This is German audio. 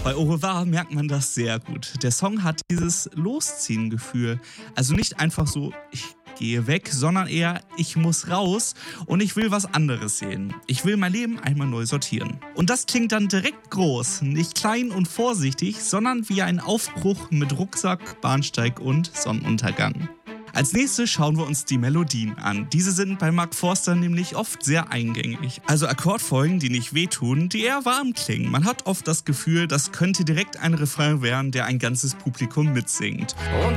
Bei Au revoir merkt man das sehr gut. Der Song hat dieses Losziehen-Gefühl. Also nicht einfach so, ich gehe weg, sondern eher, ich muss raus und ich will was anderes sehen. Ich will mein Leben einmal neu sortieren. Und das klingt dann direkt groß, nicht klein und vorsichtig, sondern wie ein Aufbruch mit Rucksack, Bahnsteig und Sonnenuntergang. Als nächstes schauen wir uns die Melodien an. Diese sind bei Mark Forster nämlich oft sehr eingängig. Also Akkordfolgen, die nicht wehtun, die eher warm klingen. Man hat oft das Gefühl, das könnte direkt ein Refrain werden, der ein ganzes Publikum mitsingt.